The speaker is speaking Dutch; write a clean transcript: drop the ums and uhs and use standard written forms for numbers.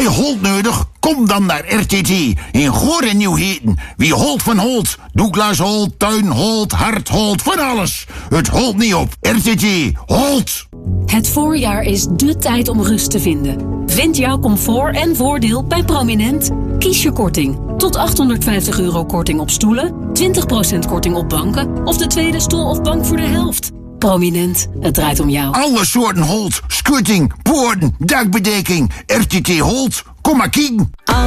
Bij Holt nodig? Kom dan naar RTT in Goor en Nieuw-Heten. Wie Holt van Holt, Douglas Holt, Tuin Holt, Hart Holt, van alles. Het holt niet op. RTT Holt. Het voorjaar is dé tijd om rust te vinden. Vind jouw comfort en voordeel bij Prominent. Kies je korting. Tot €850 korting op stoelen, 20% korting op banken of de tweede stoel of bank voor de helft. Prominent, het draait om jou. Alle soorten Holt, schutting, poorten, dakbedekking. RTT Holt, kom maar kijken.